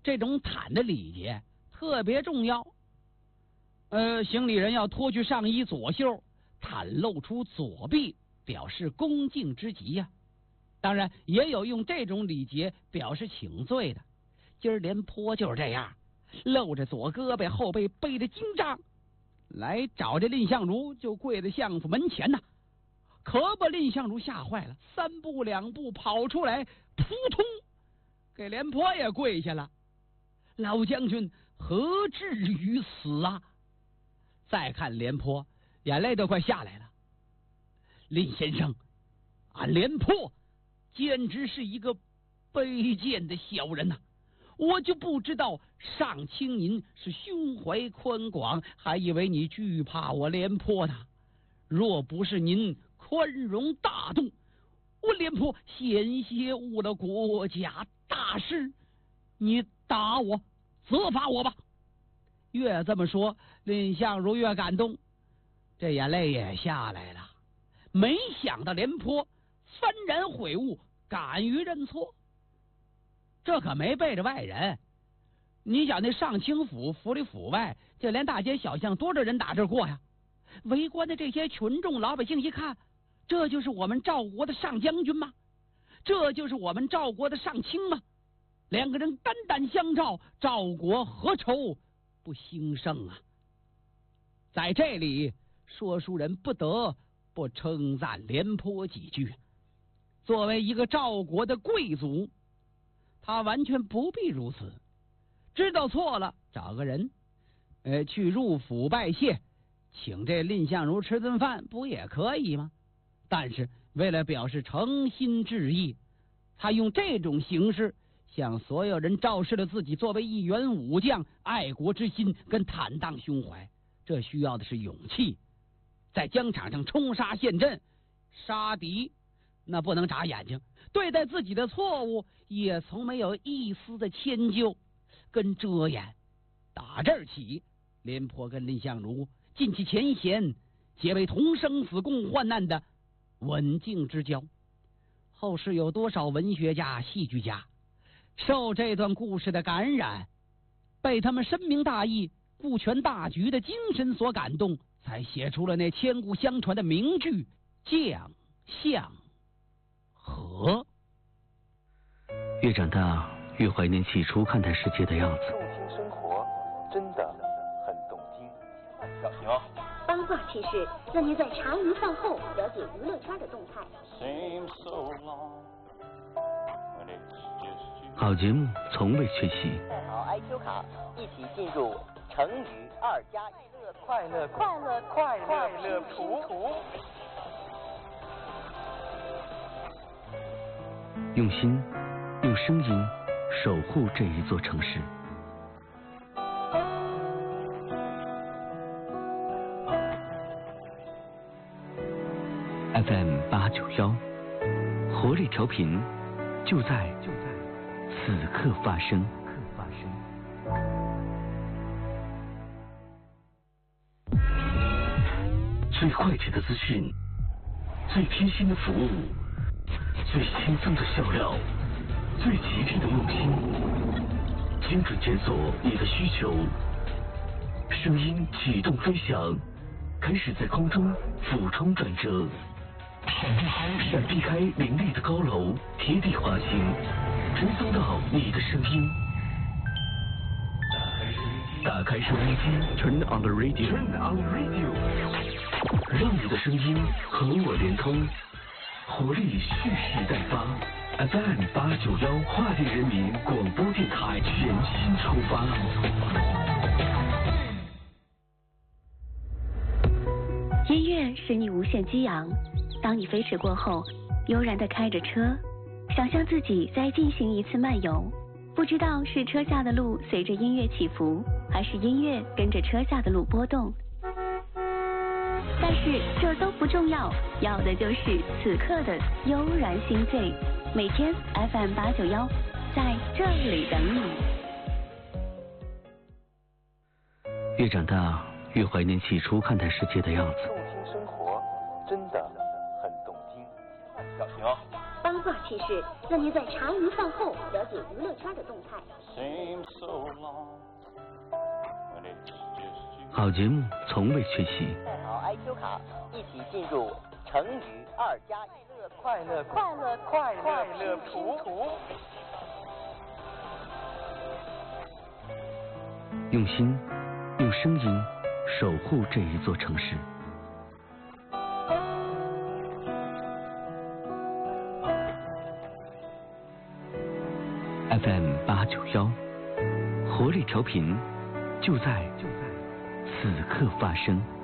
这种袒的礼节特别重要。行礼人要脱去上衣左袖，袒露出左臂，表示恭敬之极呀。当然，也有用这种礼节表示请罪的。今儿廉颇就是这样，露着左胳膊，后背背着金杖，来找这蔺相如，就跪在相府门前呐，可把蔺相如吓坏了，3步2步跑出来，扑通给廉颇也跪下了。老将军何至于死啊？再看廉颇，眼泪都快下来了。蔺先生，俺廉颇简直是一个卑贱的小人呐！我就不知道上卿您是胸怀宽广，还以为你惧怕我廉颇呢。若不是您宽容大度，我廉颇险些误了国家大事。你打我，责罚我吧。越这么说，蔺相如越感动，这眼泪也下来了。没想到廉颇幡然悔悟，敢于认错。这可没背着外人。你想那上清府府里府外，就连大街小巷多少人打这过呀？围观的这些群众老百姓一看，这就是我们赵国的上将军吗？这就是我们赵国的上卿吗？两个人肝胆相照，赵国何愁不兴盛啊？在这里，说书人不得不称赞廉颇几句。作为一个赵国的贵族，他完全不必如此，知道错了，找个人去入府拜谢，请这蔺相如吃顿饭，不也可以吗？但是为了表示诚心致意，他用这种形式向所有人昭示了自己作为一员武将爱国之心跟坦荡胸怀。这需要的是勇气，在疆场上冲杀陷阵，杀敌那不能眨眼睛，对待自己的错误也从没有一丝的迁就跟遮掩。打这儿起，廉颇跟蔺相如尽其前嫌，结为同生死共患难的刎颈之交。后世有多少文学家戏剧家受这段故事的感染，被他们深明大义顾全大局的精神所感动，才写出了那千古相传的名句将相和。 越长大越怀念起初看待世界的样子。 动听生活真的很动听。小心哦！ 八卦趣事，让您在茶余饭后了解娱乐圈的动态。 好节目从未缺席。 带好 IQ 卡，一起进入成语2+1 快乐图。 用心，用声音守护这一座城市。FM891，活力调频，就在此刻发生。最快捷的资讯，最贴心的服务，最轻松的笑料，最吉利的用心，精准检索你的需求。声音启动飞翔，开始在空中俯冲转折，闪避开林立的高楼，贴地滑行，传送到你的声音。打开收音机 ，Turn on the radio， 让你的声音和我连通，活力蓄势待发。FM891华电人民广播电台全新出发。 音乐使你无限激昂，当你飞驰过后，悠然地开着车，想象自己在进行一次漫游，不知道是车下的路随着音乐起伏，还是音乐跟着车下的路波动。但是这都不重要，要的就是此刻的悠然心醉。每天 FM891在这里等你。 越长大越怀念起初看待世界的样子。 动听生活真的很动听。小心哦！ 八卦趣事，让您在茶余饭后了解娱乐圈的动态。 好节目从未缺席。 带好 IQ 卡，一起进入成语2+1快乐图。 用心，用声音守护这一座城市。FM 891，活力调频，就在此刻发生。